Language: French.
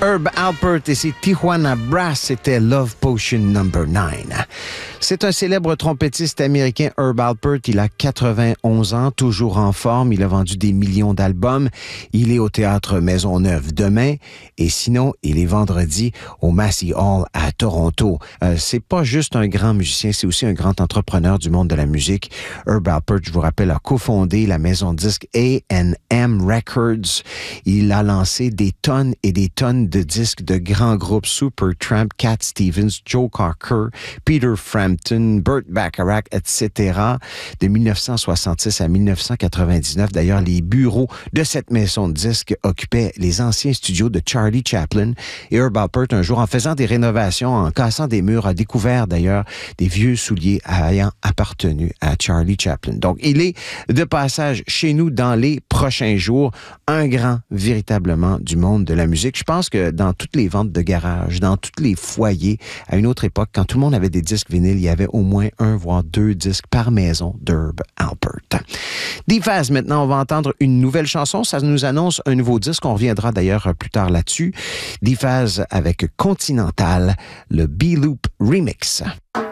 Herb Alpert et ses Tijuana Brass, c'était Love Potion No. 9. C'est un célèbre trompettiste américain, Herb Alpert. Il a 91 ans, toujours en forme. Il a vendu des millions d'albums. Il est au Théâtre Maisonneuve demain. Et sinon, il est vendredi au Massey Hall à Toronto. C'est pas juste un grand musicien, c'est aussi un grand entrepreneur du monde de la musique. Herb Alpert, je vous rappelle, a cofondé la maison de disques A&M Records. Il a lancé des tonnes et des tonnes de disques de grands groupes, Supertramp, Cat Stevens, Joe Cocker, Peter Frampton, Burt Bacharach, etc. De 1966 à 1999. D'ailleurs, les bureaux de cette maison de disques occupaient les anciens studios de Charlie Chaplin. Et Herb Alpert, un jour, en faisant des rénovations, en cassant des murs, a découvert d'ailleurs des vieux souliers ayant appartenu à Charlie Chaplin. Donc, il est de passage chez nous dans les prochains jours. Un grand, véritablement, du monde de la musique. Je pense que dans toutes les ventes de garage, dans tous les foyers, à une autre époque, quand tout le monde avait des disques vinyles, il y avait au moins un, voire deux disques par maison d'Herb Alpert. D-Faz, maintenant, on va entendre une nouvelle chanson. Ça nous annonce un nouveau disque. On reviendra d'ailleurs plus tard là-dessus. D-Faz avec Continental, le B-Loop Remix.